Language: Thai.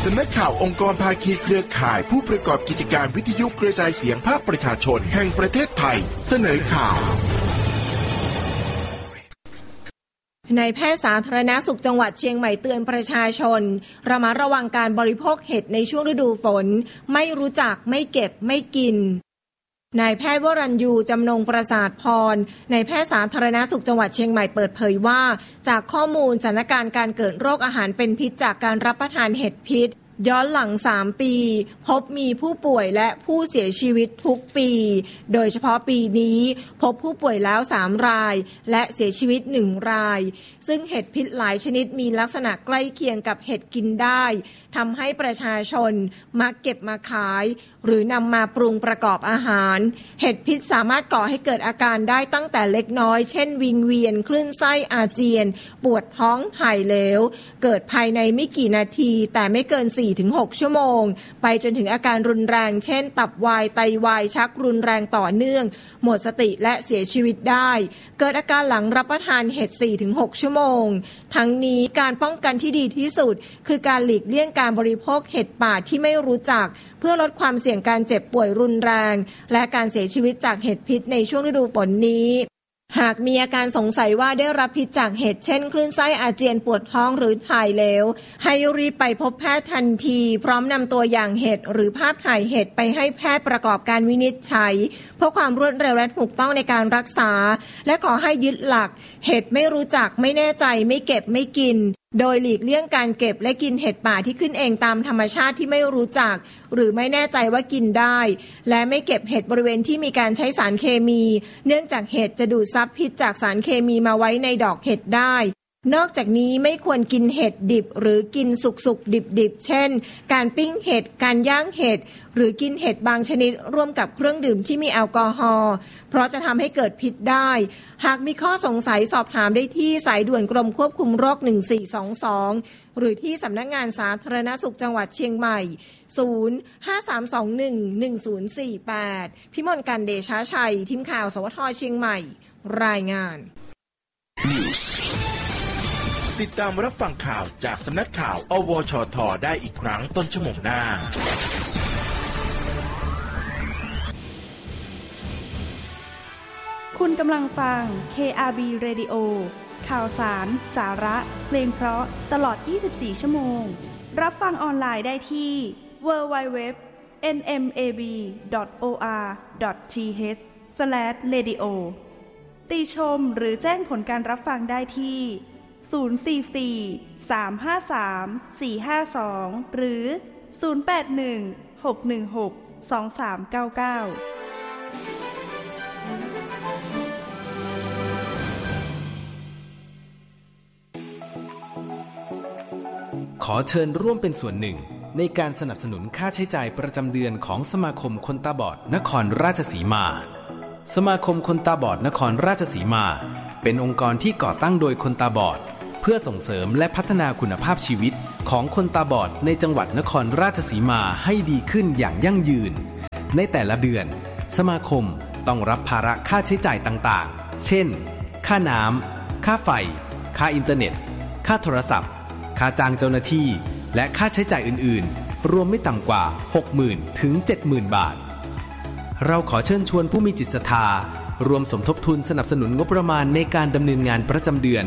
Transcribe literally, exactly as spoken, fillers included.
สำนักข่าวองค์กรภาคีเครือข่ายผู้ประกอบกิจการวิทยุกระจายเสียงภาคประชาชนแห่งประเทศไทยเสนอข่าวนายแพทย์สาธารณสุขจังหวัดเชียงใหม่เตือนประชาชนระมัดระวังการบริโภคเห็ดในช่วงฤดูฝนไม่รู้จักไม่เก็บไม่กินนายแพทย์วรัญยูจำนงประสาทพรนายแพทย์สาธารณสุขจังหวัดเชียงใหม่เปิดเผยว่าจากข้อมูลสถานการณ์การเกิดโรคอาหารเป็นพิษจากการรับประทานเห็ดพิษย้อนหลังสามปีพบมีผู้ป่วยและผู้เสียชีวิตทุกปีโดยเฉพาะปีนี้พบผู้ป่วยแล้วสามรายและเสียชีวิตหนึ่งรายซึ่งเห็ดพิษหลายชนิดมีลักษณะใกล้เคียงกับเห็ดกินได้ทำให้ประชาชนมักเก็บมาขายหรือนำมาปรุงประกอบอาหารเห็ดพิษสามารถก่อให้เกิดอาการได้ตั้งแต่เล็กน้อยเช่นวิงเวียนคลื่นไส้อาเจียนปวดท้องถ่ายเหลวเกิดภายในไม่กี่นาทีแต่ไม่เกิน สี่ถึงหก ชั่วโมงไปจนถึงอาการรุนแรงเช่นตับวายไตวายชักรุนแรงต่อเนื่องหมดสติและเสียชีวิตได้เกิดอาการหลังรับประทานเห็ด สี่ถึงหก ชั่วโมงทั้งนี้การป้องกันที่ดีที่สุดคือการหลีกเลี่ยงการบริโภคเห็ดป่าที่ไม่รู้จักเพื่อลดความเสี่ยงการเจ็บป่วยรุนแรงและการเสียชีวิตจากเห็ดพิษในช่วงฤดูฝนนี้หากมีอาการสงสัยว่าได้รับพิษจากเห็ดเช่นคลื่นไส้อาเจียนปวดท้องหรือถ่ายเหลวให้รีบไปพบแพทย์ทันทีพร้อมนำตัวอย่างเห็ดหรือภาพถ่ายเห็ดไปให้แพทย์ประกอบการวินิจฉัยเพื่อความรวดเร็วและถูกต้องในการรักษาและขอให้ยึดหลักเห็ดไม่รู้จักไม่แน่ใจไม่เก็บไม่กินโดยหลีกเลี่ยงการเก็บและกินเห็ดป่าที่ขึ้นเองตามธรรมชาติที่ไม่รู้จักหรือไม่แน่ใจว่ากินได้และไม่เก็บเห็ดบริเวณที่มีการใช้สารเคมีเนื่องจากเห็ดจะดูดซับพิษจากสารเคมีมาไว้ในดอกเห็ดได้นอกจากนี้ไม่ควรกินเห็ดดิบหรือกินสุกๆดิบๆเช่นการปิ้งเห็ดการย่างเห็ดหรือกินเห็ดบางชนิดร่วมกับเครื่องดื่มที่มีแอลกอฮอล์เพราะจะทำให้เกิดพิษได้หากมีข้อสงสัยสอบถามได้ที่สายด่วนกรมควบคุมโรคหนึ่งสี่สองสองหรือที่สำนักงานสาธารณสุขจังหวัดเชียงใหม่ศูนย์ ห้า สาม สอง หนึ่ง หนึ่ง ศูนย์ สี่ แปดพิมลกันเดชาชัยทีมข่าวสวทเชียงใหม่รายงานติดตามรับฟังข่าวจากสำนักข่าวอวชทได้อีกครั้งต้นชั่วโมงหน้าคุณกำลังฟัง เค อาร์ บี Radio ข่าวสารสาระเพลงเพราะตลอดยี่สิบสี่ชั่วโมงรับฟังออนไลน์ได้ที่ ดับเบิลยู ดับเบิลยู ดับเบิลยู ดอท เอ็น เอ็ม เอ บี ดอท โอ อาร์ ดอท ที เอช สแลช เรดิโอ ติชมหรือแจ้งผลการรับฟังได้ที่ศูนย์ สี่ สี่ สาม ห้า สาม สี่ ห้า สองหรือศูนย์ แปด หนึ่ง หก หนึ่ง หก สอง สาม เก้า เก้าขอเชิญร่วมเป็นส่วนหนึ่งในการสนับสนุนค่าใช้จ่ายประจำเดือนของสมาคมคนตาบอดนครราชสีมาสมาคมคนตาบอดนครราชสีมาเป็นองค์กรที่ก่อตั้งโดยคนตาบอดเพื่อส่งเสริมและพัฒนาคุณภาพชีวิตของคนตาบอดในจังหวัดนครราชสีมาให้ดีขึ้นอย่างยั่งยืนในแต่ละเดือนสมาคมต้องรับภาระค่าใช้จ่ายต่างๆเช่นค่าน้ำค่าไฟค่าอินเทอร์เน็ตค่าโทรศัพท์ค่าจ้างเจ้าหน้าที่และค่าใช้จ่ายอื่นๆรวมไม่ต่ำกว่า หกหมื่น ถึง เจ็ดหมื่น บาทเราขอเชิญชวนผู้มีจิตศรัทธารวมสมทบทุนสนับสนุนงบประมาณในการดำเนินงานประจำเดือน